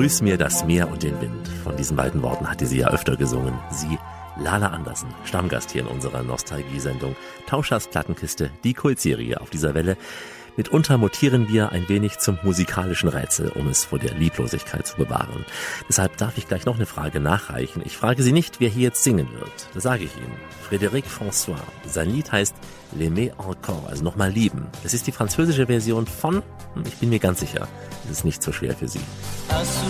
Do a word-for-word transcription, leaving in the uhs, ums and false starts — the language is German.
Grüß mir das Meer und den Wind. Von diesen beiden Worten hatte sie ja öfter gesungen. Sie, Lala Andersson, Stammgast hier in unserer Nostalgie-Sendung Tauschers Plattenkiste, die Kultserie auf dieser Welle. Mitunter mutieren wir ein wenig zum musikalischen Rätsel, um es vor der Lieblosigkeit zu bewahren. Deshalb darf ich gleich noch eine Frage nachreichen. Ich frage Sie nicht, wer hier jetzt singen wird. Das sage ich Ihnen. Frédéric François. Sein Lied heißt L'aimer encore, also nochmal lieben. Es ist die französische Version von, ich bin mir ganz sicher, es ist nicht so schwer für Sie.